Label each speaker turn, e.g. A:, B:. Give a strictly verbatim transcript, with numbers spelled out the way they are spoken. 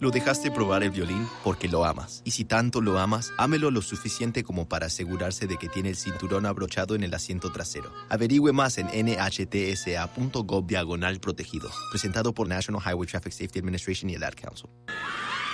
A: Lo dejaste probar el violín porque lo amas. Y si tanto lo amas, ámelo lo suficiente como para asegurarse de que tiene el cinturón abrochado en el asiento trasero. Averigüe más en N H T S A punto gov diagonal protegidos. Presentado por National Highway Traffic Safety Administration y el Ad Council.